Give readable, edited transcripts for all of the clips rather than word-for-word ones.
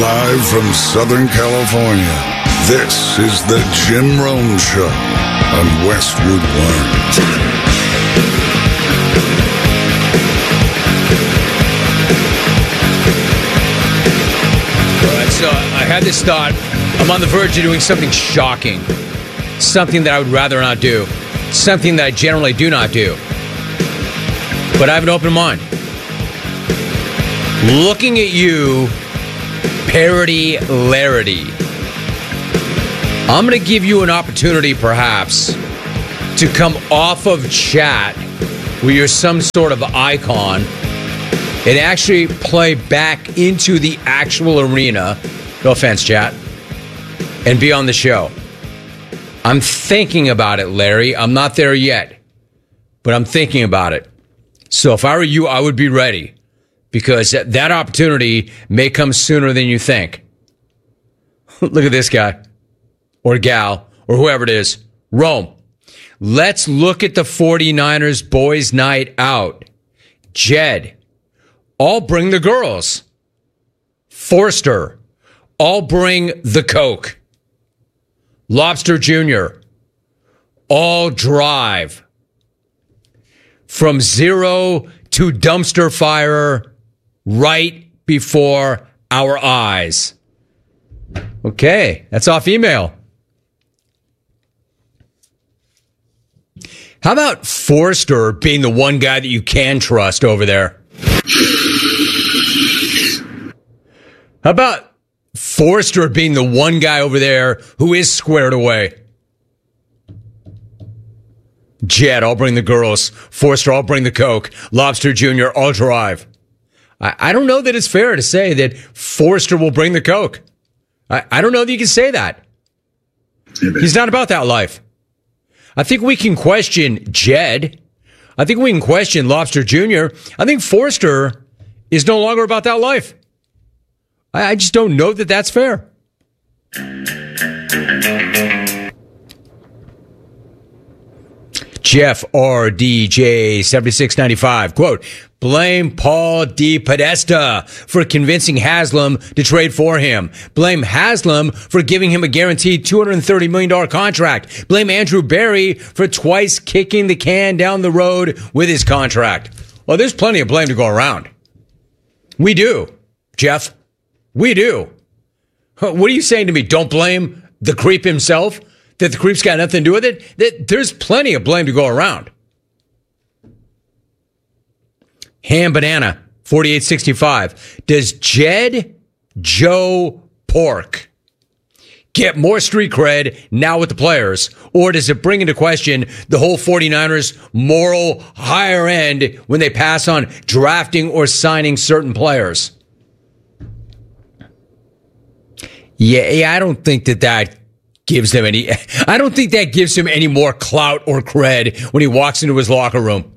Live from Southern California, this is the Jim Rome Show on Westwood One. So I had this thought. I'm on the verge of doing something shocking. Something that I would rather not do. Something that I generally do not do. But I have an open mind. Looking at you, Parody Larity. I'm going to give you an opportunity, perhaps, to come off of chat where you're some sort of icon and actually play back into the actual arena. No offense, chat. And be on the show. I'm thinking about it, Larry. I'm not there yet, but I'm thinking about it. So if I were you, I would be ready, because that opportunity may come sooner than you think. Look at this guy or gal or whoever it is. Rome. Let's look at the 49ers boys' night out. Jed. I'll bring the girls. Forster. I'll bring the Coke. Lobster Jr. I'll drive. From zero to dumpster fire right before our eyes. Okay, that's off email. How about Forster being the one guy that you can trust over there? How about Forster being the one guy over there who is squared away? Jed, I'll bring the girls. Forster, I'll bring the Coke. Lobster Jr., I'll drive. I don't know that it's fair to say that Forster will bring the Coke. I don't know that you can say that. He's not about that life. I think we can question Jed. I think we can question Lobster Jr. I think Forster is no longer about that life. I just don't know that that's fair. Jeff RDJ 7695, quote, blame Paul DePodesta for convincing Haslam to trade for him. Blame Haslam for giving him a guaranteed $230 million contract. Blame Andrew Berry for twice kicking the can down the road with his contract. Well, there's plenty of blame to go around. We do, Jeff. We do. What are you saying to me? Don't blame the creep himself? That the creep's got nothing to do with it? There's plenty of blame to go around. Ham Banana, 4865. Does Jed Joe Pork get more street cred now with the players? Or does it bring into question the whole 49ers moral higher end when they pass on drafting or signing certain players? Yeah, I don't think that gives them any. I don't think that gives him any more clout or cred when he walks into his locker room.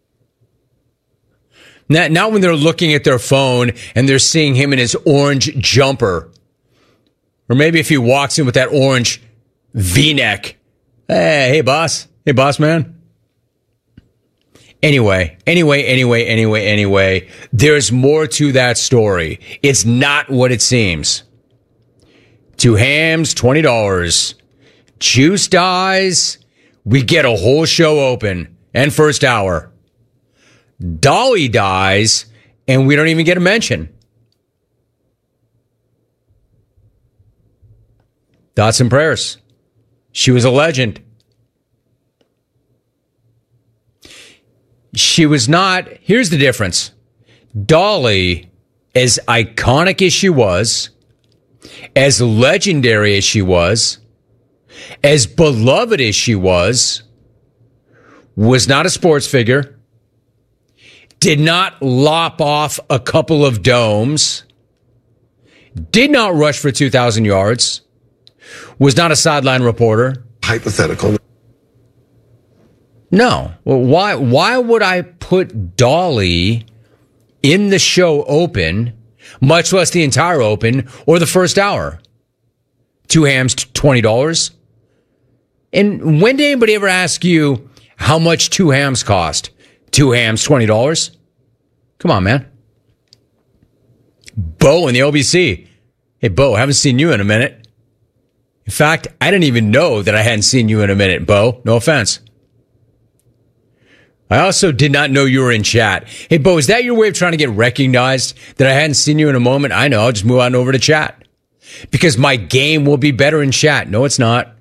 Not when they're looking at their phone and they're seeing him in his orange jumper. Or maybe if he walks in with that orange V-neck. Hey, boss. Hey, boss man. Anyway. There's more to that story. It's not what it seems. 2 hams, $20. Juice dies. We get a whole show open and first hour. Dolly dies, and we don't even get a mention. Thoughts and prayers. She was a legend. She was not. Here's the difference. Dolly, as iconic as she was, as legendary as she was, as beloved as she was not a sports figure, did not lop off a couple of domes, did not rush for 2,000 yards, was not a sideline reporter. Hypothetical. No. Well, why would I put Dolly in the show open, much less the entire open or the first hour? 2 hams, $20. And when did anybody ever ask you how much 2 hams cost? 2 hams, $20? Come on, man. Bo in the OBC. Hey, Bo, haven't seen you in a minute. In fact, I didn't even know that I hadn't seen you in a minute, Bo. No offense. I also did not know you were in chat. Hey, Bo, is that your way of trying to get recognized that I hadn't seen you in a moment? I know. I'll just move on over to chat. Because my game will be better in chat. No, it's not.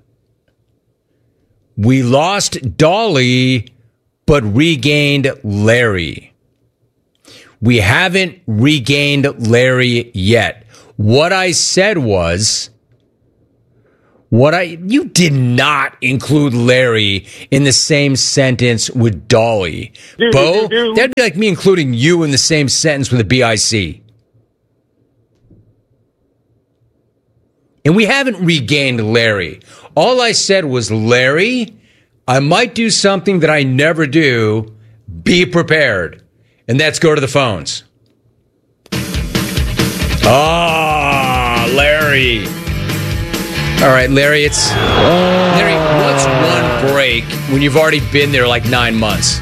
We lost Dolly, but regained Larry. We haven't regained Larry yet. What I said was... You did not include Larry in the same sentence with Dolly. Bo, that'd be like me including you in the same sentence with a BIC. And we haven't regained Larry. All I said was, Larry, I might do something that I never do. Be prepared. And that's go to the phones. Larry. All right, Larry, Larry, what's one break when you've already been there like 9 months?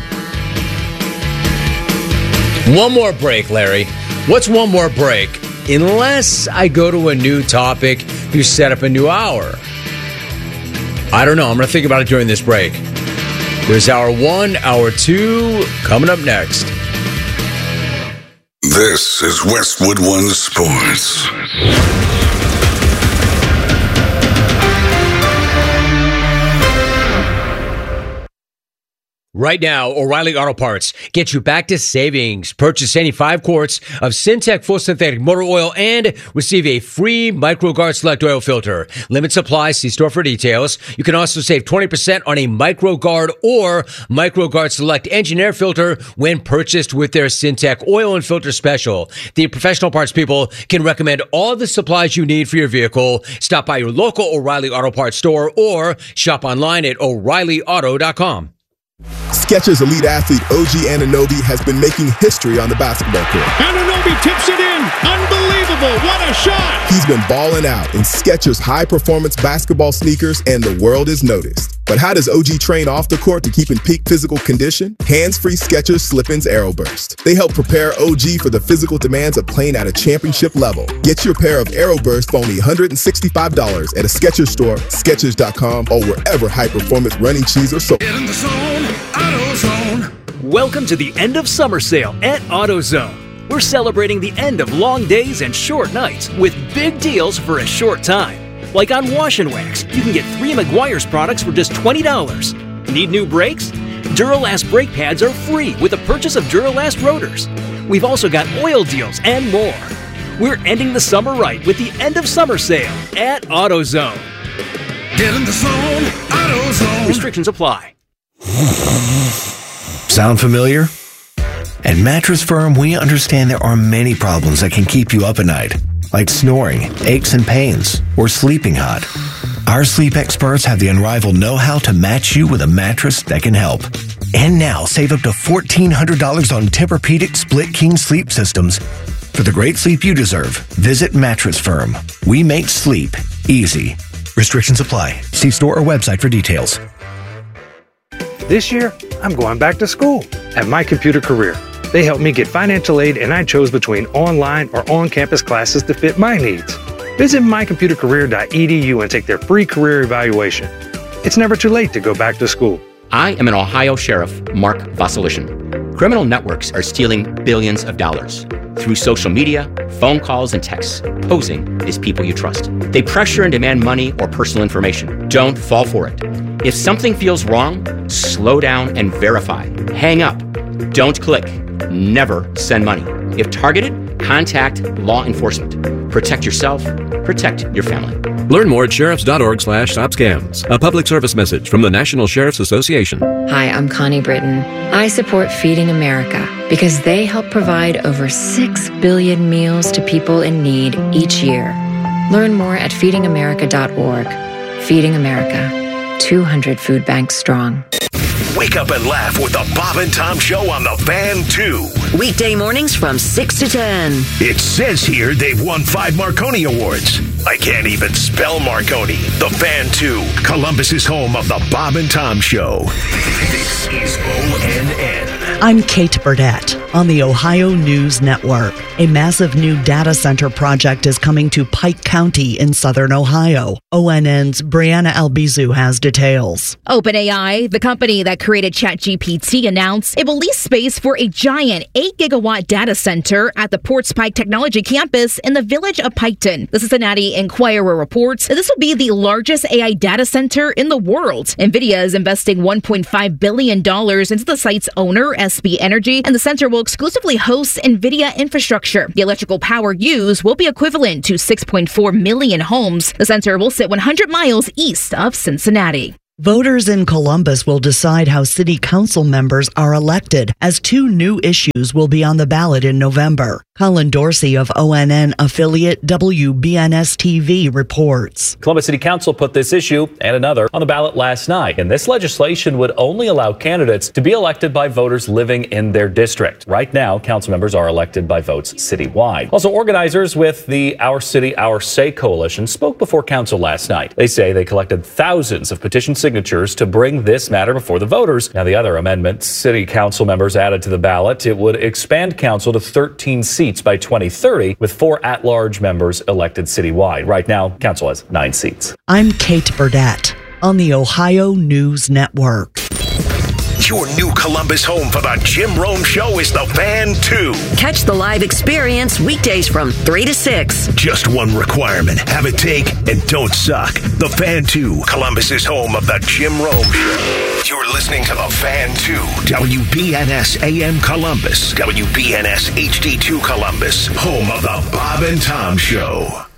One more break, Larry. What's one more break? Unless I go to a new topic, you set up a new hour. I don't know. I'm going to think about it during this break. There's hour 1, hour 2 coming up next. This is Westwood One Sports. Right now, O'Reilly Auto Parts gets you back to savings. Purchase any 5 quarts of Syntec Full Synthetic Motor Oil and receive a free MicroGuard Select Oil Filter. Limit supply. See store for details. You can also save 20% on a MicroGuard or MicroGuard Select Engine Air Filter when purchased with their Syntec Oil and Filter Special. The professional parts people can recommend all the supplies you need for your vehicle. Stop by your local O'Reilly Auto Parts store or shop online at O'ReillyAuto.com. Skechers elite athlete OG Anunoby has been making history on the basketball court. Anunoby tips it in. Unbelievable. What a shot. He's been balling out in Skechers high-performance basketball sneakers, and the world is noticed. But how does OG train off the court to keep in peak physical condition? Hands-free Skechers Slip-ins Aeroburst. They help prepare OG for the physical demands of playing at a championship level. Get your pair of Aeroburst for only $165 at a Skechers store, Skechers.com, or wherever high-performance running shoes are sold. Get in the zone, AutoZone. Welcome to the end of summer sale at AutoZone. We're celebrating the end of long days and short nights with big deals for a short time. Like on Wash and Wax, you can get 3 Meguiar's products for just $20. Need new brakes? Duralast brake pads are free with the purchase of Duralast rotors. We've also got oil deals and more. We're ending the summer right with the end of summer sale at AutoZone. Get in the zone, AutoZone. Restrictions apply. Sound familiar? At Mattress Firm, we understand there are many problems that can keep you up at night, like snoring, aches and pains, or sleeping hot. Our sleep experts have the unrivaled know-how to match you with a mattress that can help. And now, save up to $1,400 on Tempur-Pedic Split King sleep systems. For the great sleep you deserve, visit Mattress Firm. We make sleep easy. Restrictions apply. See store or website for details. This year, I'm going back to school at My Computer Career. They helped me get financial aid, and I chose between online or on-campus classes to fit my needs. Visit mycomputercareer.edu and take their free career evaluation. It's never too late to go back to school. I am an Ohio Sheriff, Mark Vasilishin. Criminal networks are stealing billions of dollars through social media, phone calls, and texts, posing as people you trust. They pressure and demand money or personal information. Don't fall for it. If something feels wrong, slow down and verify. Hang up. Don't click. Never send money. If targeted, contact law enforcement. Protect yourself. Protect your family. Learn more at sheriffs.org/stopscams. A public service message from the National Sheriff's Association. Hi, I'm Connie Britton. I support Feeding America because they help provide over 6 billion meals to people in need each year. Learn more at feedingamerica.org. Feeding America, 200 food banks strong. Wake up and laugh with the Bob and Tom Show on the Fan 2. Weekday mornings from 6 to 10. It says here they've won 5 Marconi Awards. I can't even spell Marconi. The Fan 2, Columbus's home of the Bob and Tom Show. This is ONN. I'm Kate Burdett on the Ohio News Network. A massive new data center project is coming to Pike County in southern Ohio. ONN's Brianna Albizu has details. OpenAI, the company that created ChatGPT, announced it will lease space for a giant 8-gigawatt data center at the Ports Pike Technology Campus in the village of Piketon. The Cincinnati Enquirer reports that this will be the largest AI data center in the world. NVIDIA is investing $1.5 billion into the site's owner, SB Energy, and the center will exclusively host NVIDIA infrastructure. The electrical power used will be equivalent to 6.4 million homes. The center will sit 100 miles east of Cincinnati. Voters in Columbus will decide how city council members are elected, as 2 new issues will be on the ballot in November. Colin Dorsey of ONN affiliate WBNS-TV reports. Columbus City Council put this issue and another on the ballot last night, and this legislation would only allow candidates to be elected by voters living in their district. Right now, council members are elected by votes citywide. Also, organizers with the Our City, Our Say coalition spoke before council last night. They say they collected thousands of petition signatures to bring this matter before the voters. Now, the other amendment city council members added to the ballot, it would expand council to 13 seats by 2030, with 4 at-large members elected citywide. Right now, council has 9 seats. I'm Kate Burdett on the Ohio News Network. Your new Columbus home for the Jim Rome Show is The Fan 2. Catch the live experience weekdays from 3 to 6. Just one requirement. Have a take and don't suck. The Fan 2, Columbus's home of the Jim Rome Show. You're listening to The Fan 2. WBNS AM Columbus. WBNS HD2 Columbus. Home of the Bob and Tom Show.